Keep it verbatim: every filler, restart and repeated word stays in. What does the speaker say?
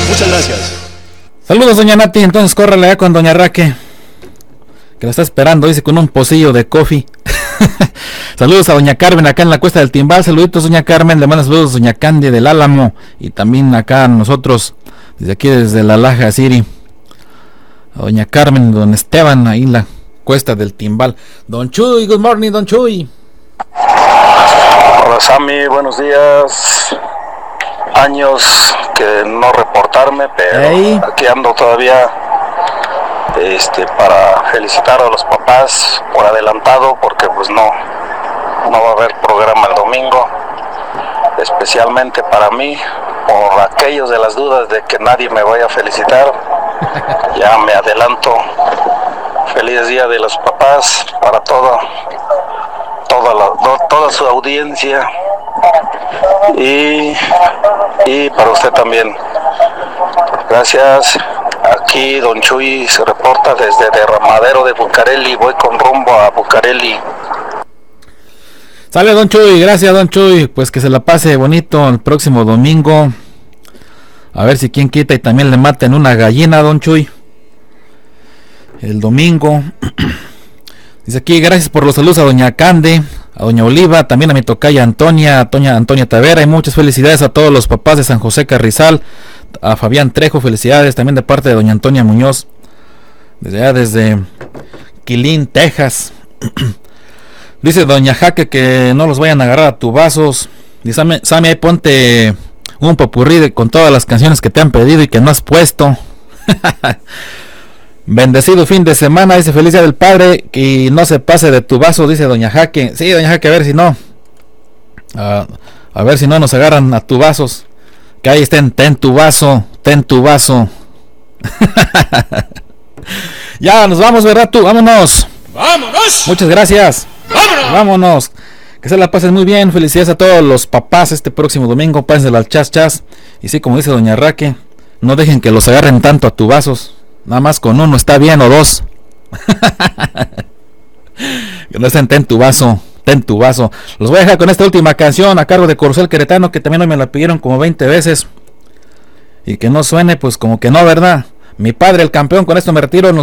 Muchas gracias. Saludos, doña Nati. Entonces córrele allá con doña Raque, que la está esperando, dice, con un pocillo de coffee. Saludos a doña Carmen acá en la Cuesta del Timbal. Saluditos, doña Carmen. Le manda saludos doña Candy del Álamo. Y también acá nosotros, desde aquí, desde la Laja City. A doña Carmen, don Esteban, ahí en la Cuesta del Timbal. Don Chuy, good morning, don Chuy. Hola, Sammy, buenos días. Años que no reportarme, pero hey. Aquí ando todavía este, para felicitar a los papás por adelantado, porque pues no, no va a haber programa el domingo, especialmente para mí, por aquellos de las dudas de que nadie me vaya a felicitar. Ya me adelanto. Feliz día de los papás para toda toda la, toda su audiencia y, y para usted también. Gracias. Aquí don Chuy se reporta desde Derramadero de Bucareli. Voy con rumbo a Bucareli. Sale don Chuy, gracias don Chuy. Pues que se la pase bonito el próximo domingo. A ver si quien quita y también le maten una gallina, don Chuy, el domingo. Dice aquí, gracias por los saludos a doña Cande, a doña Oliva, también a mi tocaya Antonia, a doña Antonia Tavera, y muchas felicidades a todos los papás de San José Carrizal, a Fabián Trejo, felicidades también de parte de doña Antonia Muñoz, desde allá, desde Quilín, Texas. Dice doña Jaque que no los vayan a agarrar a tubazos. Dice, Sammy, ahí ponte un popurrí de, con todas las canciones que te han pedido y que no has puesto. Bendecido fin de semana, dice, feliz día del padre, y no se pase de tu vaso, dice doña Jaque. Sí, doña Jaque, a ver si no, uh, a ver si no nos agarran a tu vasos. Que ahí estén, ten tu vaso, ten tu vaso. Ya, nos vamos, ¿verdad tú? Vámonos. Vámonos. Muchas gracias. Vámonos. Vámonos. Que se la pasen muy bien. Felicidades a todos los papás este próximo domingo. Pásensela al chas chas. Y sí, como dice doña Raque, no dejen que los agarren tanto a tu vasos. Nada más con uno está bien, o dos. Que no estén, ten tu vaso, ten tu vaso. Los voy a dejar con esta última canción a cargo de Corcel Queretano, que también hoy me la pidieron como veinte veces. Y que no suene, pues como que no, ¿verdad? Mi padre el campeón, con esto me retiro.